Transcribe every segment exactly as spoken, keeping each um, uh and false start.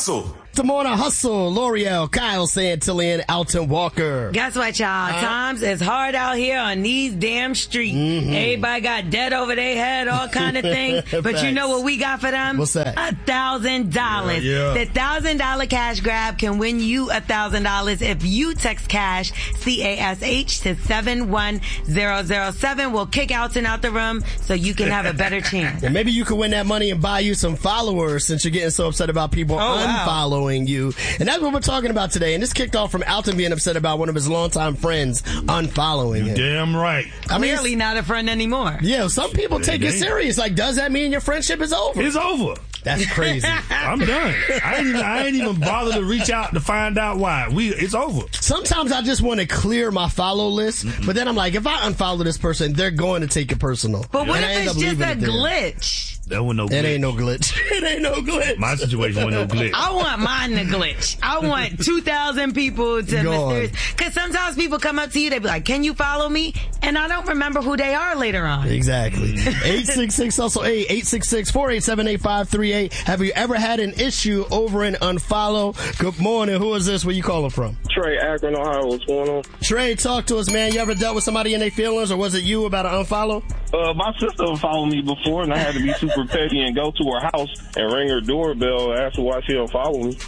Hustle. The Morning Hustle, L'Oreal, Kyle Santillan, Alton Walker. Guess what, y'all? Uh, Times is hard out here on these damn streets. Mm-hmm. Everybody got debt over their head, all kind of things. But you know what we got for them? What's that? A thousand dollars. The thousand dollar cash grab can win you a thousand dollars if you text cash, C A S H, to seven one zero zero seven. We'll kick Alton out the room so you can have a better chance. And maybe you can win that money and buy you some followers since you're getting so upset about people oh, unfollowing. Wow. You. And that's what we're talking about today. And this kicked off from Alton being upset about one of his longtime friends unfollowing him. Damn right. I mean, clearly not a friend anymore. Yeah, some people take it serious. Like, does that mean your friendship is over? It's over. That's crazy. I'm done. I ain't, even, I ain't even bother to reach out to find out why. We It's over. Sometimes I just want to clear my follow list, mm-hmm. but then I'm like, if I unfollow this person, they're going to take it personal. But what if it's just a glitch? That was no glitch. It ain't no glitch. It ain't no glitch. My situation was no glitch. I want mine to glitch. I want two thousand people to mysterious. Because sometimes people come up to you, they be like, can you follow me? And I don't remember who they are later on. Exactly. eight six six hustle eight, eight six six, four eight seven, eight five three eight. Have you ever had an issue over an unfollow? Good morning. Who is this? Where you calling from? Trey, Akron, Ohio. What's going on? Trey, talk to us, man. You ever dealt with somebody in their feelings, or was it you about an unfollow? Uh, my sister unfollowed me before, and I had to be super petty and go to her house and ring her doorbell and ask her why she unfollowed me.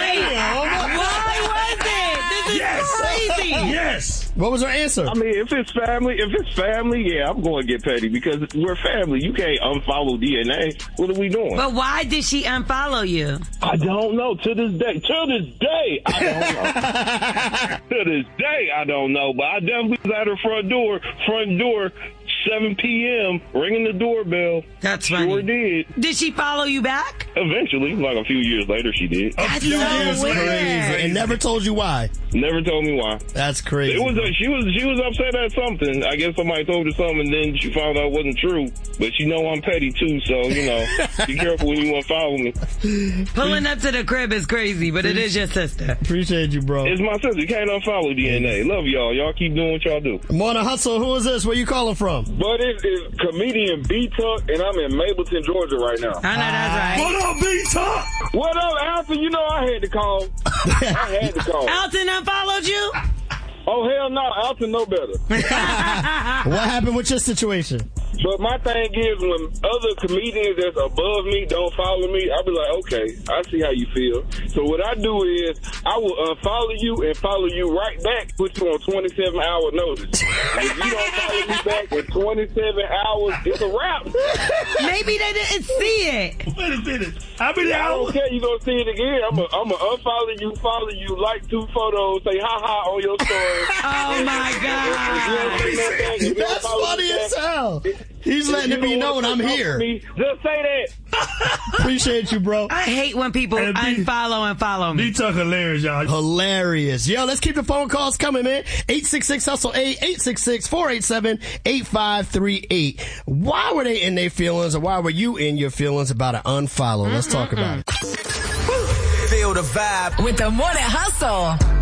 Damn! Why was it? This is yes. crazy. Yes. What was her answer? I mean, if it's family, if it's family, yeah, I'm going to get petty because we're family. You can't unfollow D N A. What are we doing? But why did she unfollow you? I don't know. To this day, to this day, I don't know. To this day, I don't know. But I definitely was at her front door, front door, seven p.m., ringing the doorbell. That's sure funny. did. Did she follow you back? Eventually, like a few years later, she did. That's so weird. Crazy. And never told you why. Never told me why. That's crazy. It was a, she was she was upset at something. I guess somebody told her something, and then she found out it wasn't true. But she know I'm petty too, so you know, be careful when you want to follow me. Pulling up to the crib is crazy, but it is your sister. Appreciate you, bro. It's my sister. You can't unfollow D N A. Love y'all. Y'all keep doing what y'all do. Morning Hustle. Who is this? Where you calling from? But it is comedian B-Tuck, and I'm in Mableton, Georgia right now. I know that's right. What up, B-Tuck? What up, Alton? You know I had to call. I had to call. Alton unfollowed you? Oh, hell no. Alton know better. What happened with your situation? But my thing is, when other comedians that's above me don't follow me, I'll be like, okay, I see how you feel. So what I do is, I will unfollow you and follow you right back, put you on twenty-seven hour notice. If you don't follow me back in twenty-seven hours, it's a wrap. Maybe they didn't see it. Wait a minute. How many I hours? don't care. You gonna see it again. I'm gonna I'm unfollow you, follow you, like two photos, say ha-ha on your story. Oh, my God. That's funny as hell. He's letting it be known I'm here. Me, just say that. Appreciate you, bro. I hate when people And B- unfollow and follow me. B-Tuck hilarious, y'all. Hilarious. Yo, let's keep the phone calls coming, man. eight six six hustle eight, eight six six, four eight seven, eight five three eight. Why were they in their feelings, or why were you in your feelings about an unfollow? Let's talk about it. Feel the vibe with the Morning Hustle.